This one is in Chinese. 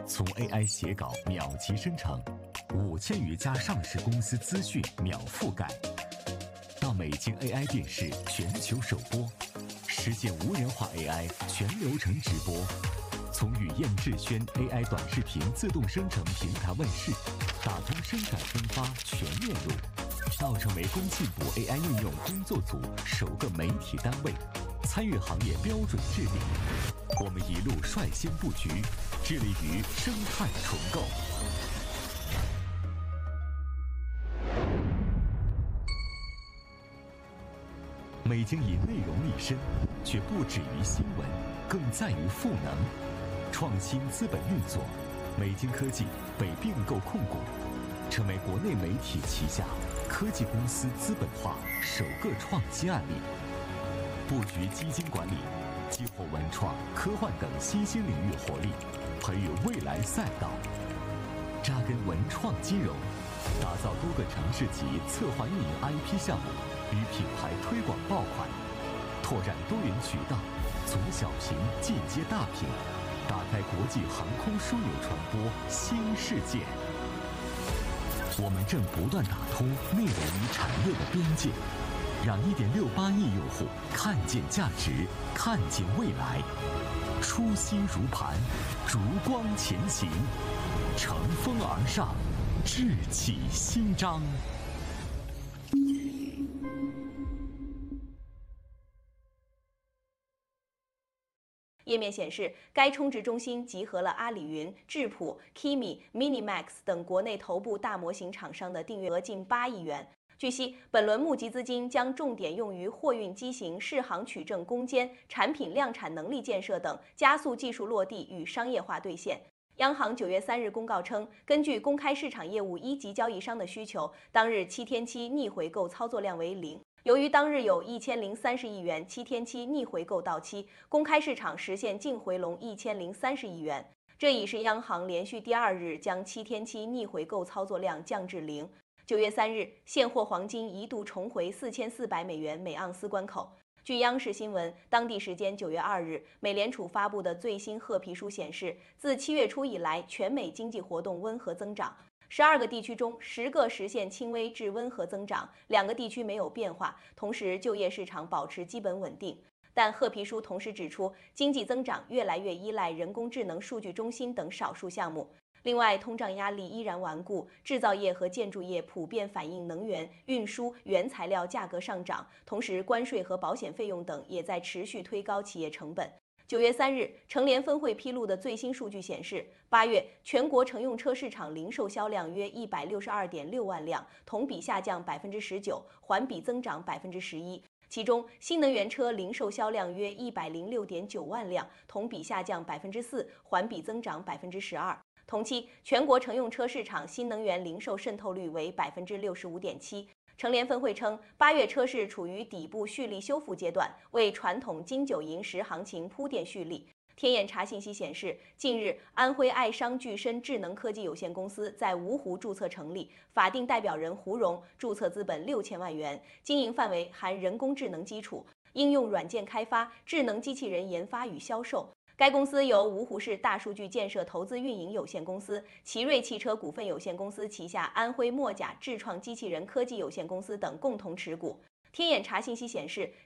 从 AI 写稿秒级生成，5000余家上市公司资讯秒覆盖，到美京 AI 电视全球首播，实现无人化 AI 全流程直播。从语燕智轩 AI 短视频自动生成平台问世，打通生产分发全面路，到成为工信部 AI 应用工作组首个媒体单位，参与行业标准制定。我们一路率先布局，致力于生态重构。美京以内容立身，却不止于新闻，更在于赋能。创新资本运作，美京科技被并购控股，成为国内媒体旗下科技公司资本化首个创新案例。布局基金管理，激活文创、科幻等新兴领域活力，培育未来赛道。扎根文创金融，打造多个城市级策划运营 IP 项目与品牌推广爆款，拓展多元渠道，从小屏进阶大屏，打开国际航空枢纽传播新世界。我们正不断打通内容与产业的边界，让1.68亿用户看见价值，看见未来。初心如磐，烛光前行，乘风而上，志气新章。 页面显示，该充值中心集合了阿里云、智谱、Kimi、Minimax 等国内头部大模型厂商的订阅额近8亿元。据悉，本轮募集资金将重点用于货运机型适航取证攻坚、产品量产能力建设等，加速技术落地与商业化兑现。央行9月3日公告称，根据公开市场业务一级交易商的需求，当日7天期逆回购操作量为0。由于当日有1030亿元7天期逆回购到期，公开市场实现净回笼1030亿元，这已是央行连续第2日将7天期逆回购操作量降至0。9月3日，现货黄金一度重回4400美元每盎司关口。据央视新闻，当地时间9月2日，美联储发布的最新褐皮书显示，自7月初以来，全美经济活动温和增长。12个地区中，10个实现轻微至温和增长，2个地区没有变化，同时就业市场保持基本稳定。但褐皮书同时指出，经济增长越来越依赖人工智能数据中心等少数项目。另外，通胀压力依然顽固，制造业和建筑业普遍反映能源、运输、原材料价格上涨，同时关税和保险费用等也在持续推高企业成本。9月3日，乘联分会披露的最新数据显示，8月全国乘用车市场零售销量约162.6万辆，同比下降19%，环比增长11%。其中，新能源车零售销量约106.9万辆，同比下降4%，环比增长12%。同期，全国乘用车市场新能源零售渗透率为65.7%。乘联分会称，8月车市处于底部蓄力修复阶段，为传统金九银十行情铺垫蓄力。天眼查信息显示，近日安徽爱商聚深智能科技有限公司在芜湖注册成立，法定代表人胡荣，注册资本6000万元，经营范围含人工智能基础、应用软件开发、智能机器人研发与销售。该公司由芜湖市大数据建设投资运营有限公司、奇瑞汽车股份有限公司旗下安徽墨甲智创机器人科技有限公司等共同持股。天眼查信息显示，